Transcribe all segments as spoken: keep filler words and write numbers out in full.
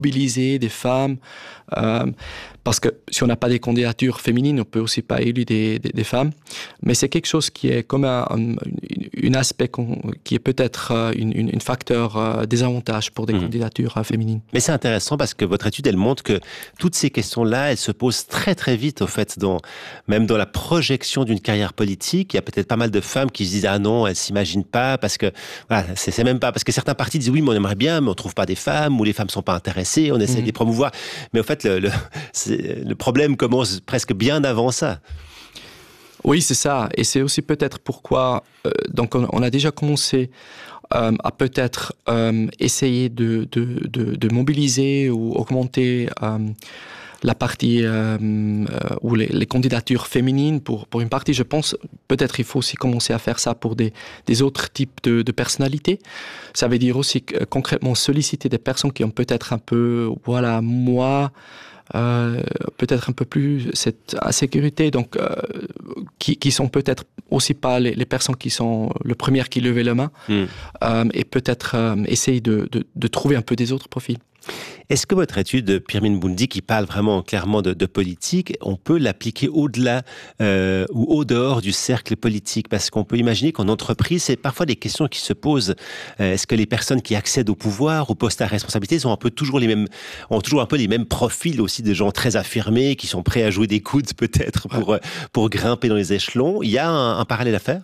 mobiliser des femmes. Euh, parce que si on n'a pas des candidatures féminines, on peut aussi pas élire des, des, des femmes. Mais c'est quelque chose qui est comme un, un une aspect qui est peut-être une, une, une facteur euh, désavantage pour des mmh. candidatures euh, féminines. Mais c'est intéressant parce que votre étude, elle montre que toutes ces questions-là, elles se posent très très vite, au fait, dans, même dans la projection d'une carrière politique. Il y a peut-être pas mal de femmes qui se disent « Ah non, elles s'imaginent pas parce que... Voilà, c'est, c'est même pas... » Parce que certains partis disent « Oui, mais on aimerait bien, mais on trouve pas des femmes, ou les femmes sont pas intéressées, on essaie mmh. de les promouvoir. » Mais au fait, le, le, c'est, le problème commence presque bien avant ça. Oui, c'est ça. Et c'est aussi peut-être pourquoi... Euh, donc, on, on a déjà commencé euh, à peut-être euh, essayer de, de, de, de mobiliser ou augmenter euh, la partie euh, euh, ou les, les candidatures féminines pour, pour une partie. Je pense peut-être il faut aussi commencer à faire ça pour des, des autres types de, de personnalités. Ça veut dire aussi que, concrètement solliciter des personnes qui ont peut-être un peu, voilà, moi... Euh, peut-être un peu plus cette insécurité, donc euh, qui, qui sont peut-être aussi pas les, les personnes qui sont le premier qui levait la main, mm. euh, et peut-être euh, essayer de, de, de trouver un peu des autres profils. Est-ce que votre étude, Pirmin Boundi, qui parle vraiment clairement de, de politique, on peut l'appliquer au-delà euh, ou au-dehors du cercle politique? Parce qu'on peut imaginer qu'en entreprise, c'est parfois des questions qui se posent. Euh, est-ce que les personnes qui accèdent au pouvoir, aux postes à responsabilité, sont un peu toujours les mêmes, ont toujours un peu les mêmes profils aussi, des gens très affirmés, qui sont prêts à jouer des coudes peut-être pour, ouais. pour grimper dans les échelons? Il y a un, un parallèle à faire?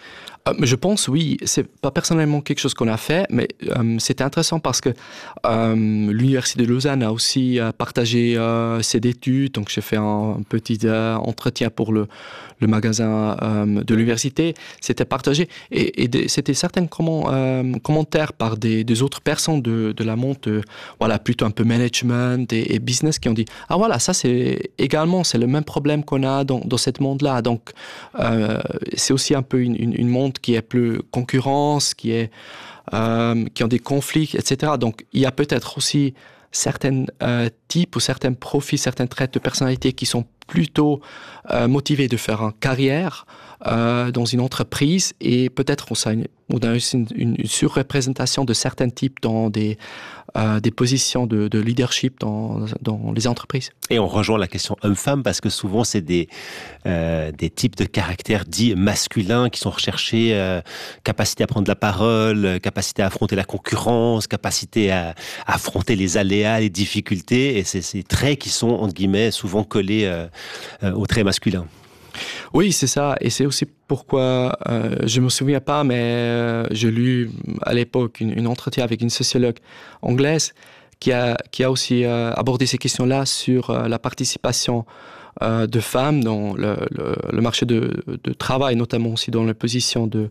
Je pense, oui. C'est pas personnellement quelque chose qu'on a fait, mais euh, c'était intéressant parce que euh, l'Université de Lausanne a aussi euh, partagé euh, ses études. Donc, j'ai fait un, un petit euh, entretien pour le, le magasin euh, de l'université. C'était partagé. Et, et de, c'était certains comment, euh, commentaires par des, des autres personnes de, de la monte, euh, voilà, plutôt un peu management et, et business, qui ont dit « Ah voilà, ça c'est également, c'est le même problème qu'on a dans, dans cette monde-là. » Donc, euh, c'est aussi un peu une, une, une monde qui est plus concurrence, qui est euh, qui ont des conflits, et cetera. Donc, il y a peut-être aussi certains euh, types ou certains profils, certains traits de personnalité qui sont plutôt euh, motivés de faire une carrière euh, dans une entreprise, et peut-être on a une, on a aussi une, une, une surreprésentation de certains types dans des euh, des positions de, de leadership dans dans les entreprises. Et on rejoint la question homme-femme parce que souvent c'est des euh, des types de caractères dits masculins qui sont recherchés, euh, capacité à prendre la parole, capacité à affronter la concurrence, capacité à, à affronter les aléas, les difficultés, et c'est ces traits qui sont entre guillemets souvent collés euh, euh, aux traits masculins. Oui, c'est ça. Et c'est aussi pourquoi, euh, je ne me souviens pas, mais euh, j'ai lu à l'époque une, une entretien avec une sociologue anglaise qui a, qui a aussi euh, abordé ces questions-là sur euh, la participation euh, de femmes dans le, le, le marché de, de travail, notamment aussi dans les positions de,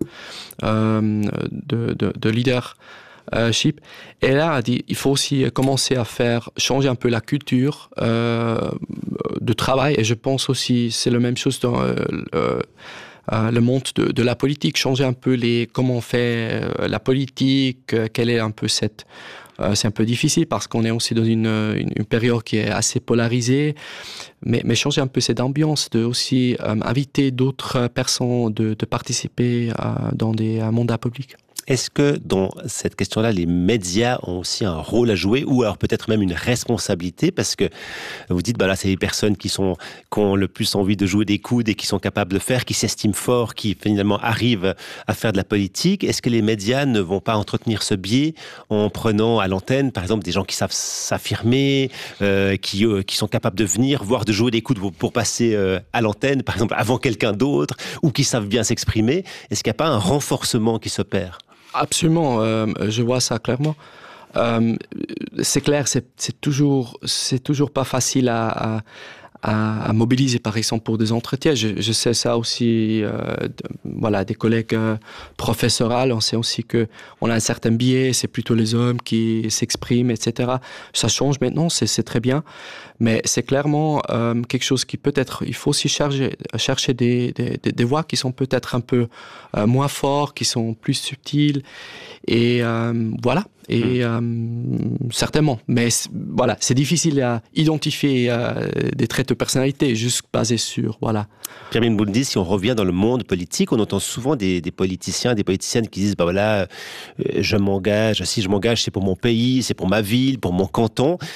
euh, de, de, de leader. Euh, Chip. Et là, elle a dit, il faut aussi commencer à faire changer un peu la culture euh, de travail. Et je pense aussi, c'est la même chose dans euh, le, euh, le monde de, de la politique. Changer un peu les, comment on fait euh, la politique, euh, quelle est un peu cette... Euh, c'est un peu difficile parce qu'on est aussi dans une, une, une période qui est assez polarisée. Mais, mais changer un peu cette ambiance, de aussi euh, inviter d'autres personnes de, de participer euh, dans des euh, mandats publics. Est-ce que dans cette question-là, les médias ont aussi un rôle à jouer, ou alors peut-être même une responsabilité, parce que vous dites, bah là, c'est les personnes qui sont, qui ont le plus envie de jouer des coudes et qui sont capables de faire, qui s'estiment forts, qui finalement arrivent à faire de la politique. Est-ce que les médias ne vont pas entretenir ce biais en prenant à l'antenne, par exemple, des gens qui savent s'affirmer, euh, qui, euh, qui sont capables de venir, voire de jouer des coudes pour, pour passer euh, à l'antenne, par exemple, avant quelqu'un d'autre, ou qui savent bien s'exprimer? Est-ce qu'il n'y a pas un renforcement qui s'opère? Absolument, euh, je vois ça clairement. Euh, c'est clair, c'est, c'est toujours, c'est toujours pas facile à, à, à, à mobiliser, par exemple, pour des entretiens. Je, je sais ça aussi, euh, de, voilà, des collègues euh, professorales. On sait aussi que on a un certain biais. C'est plutôt les hommes qui s'expriment, et cetera. Ça change maintenant, c'est, c'est très bien. Mais c'est clairement euh, quelque chose qui peut-être, il faut aussi chercher, chercher des, des, des voix qui sont peut-être un peu euh, moins fortes, qui sont plus subtiles. Et euh, voilà. Et mmh. euh, certainement. Mais c'est, voilà, c'est difficile à identifier euh, des traits de personnalité juste basés sur, voilà. Pierre Minbouldi, si on revient dans le monde politique, on entend souvent des, des politiciens, des politiciennes qui disent, bah voilà, euh, je m'engage, si je m'engage, c'est pour mon pays, c'est pour ma ville, pour mon canton.